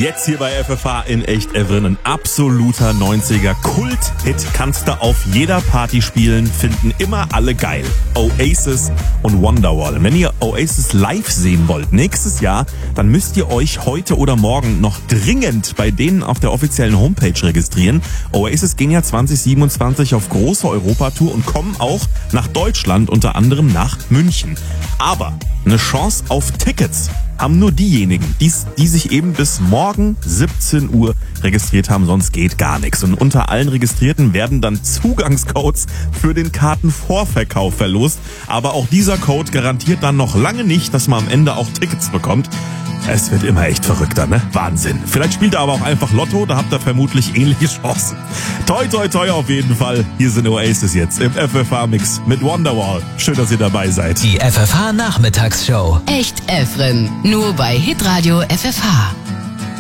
Jetzt hier bei FFH in Echt Evren, ein absoluter 90er Kult-Hit. Kannst du auf jeder Party spielen, finden immer alle geil. Oasis und Wonderwall. Wenn ihr Oasis live sehen wollt, nächstes Jahr, dann müsst ihr euch heute oder morgen noch dringend bei denen auf der offiziellen Homepage registrieren. Oasis gehen ja 2027 auf große Europatour und kommen auch nach Deutschland, unter anderem nach München. Aber eine Chance auf Tickets haben nur diejenigen, die sich eben bis morgen 17 Uhr registriert haben, sonst geht gar nichts. Und unter allen Registrierten werden dann Zugangscodes für den Kartenvorverkauf verlost. Aber auch dieser Code garantiert dann noch lange nicht, dass man am Ende auch Tickets bekommt. Es wird immer echt verrückter, ne? Wahnsinn. Vielleicht spielt ihr aber auch einfach Lotto, da habt ihr vermutlich ähnliche Chancen. Toi, toi, toi auf jeden Fall. Hier sind Oasis jetzt im FFH-Mix mit Wonderwall. Schön, dass ihr dabei seid. Die FFH-Nachmittagsshow. Echt Evren. Nur bei Hitradio FFH.